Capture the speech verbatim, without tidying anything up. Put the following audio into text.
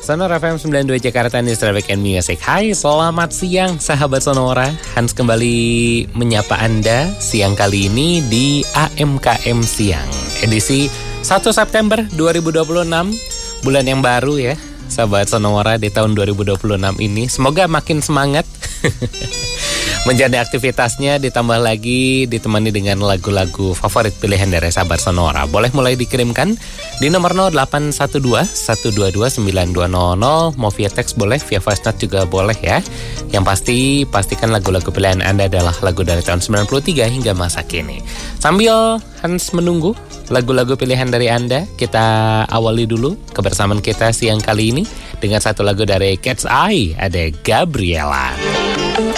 Sonora F M sembilan puluh dua Jakarta, News Traffic and Music. Hai, selamat siang sahabat Sonora. Hans kembali menyapa Anda siang kali ini di A M K M Siang, edisi satu September dua ribu dua puluh enam. Bulan yang baru ya, sahabat Sonora, di tahun dua ribu dua puluh enam ini. Semoga makin semangat menjalani aktivitasnya, ditambah lagi ditemani dengan lagu-lagu favorit pilihan dari sahabat Sonora. Boleh mulai dikirimkan di nomor nol delapan satu dua, satu dua dua, sembilan dua nol nol. Mau via teks boleh, via voice note juga boleh ya. Yang pasti, pastikan lagu-lagu pilihan Anda adalah lagu dari tahun sembilan puluh tiga hingga masa kini. Sambil Hans menunggu lagu-lagu pilihan dari Anda, kita awali dulu kebersamaan kita siang kali ini dengan satu lagu dari Cat's Eye, ada Gabriela.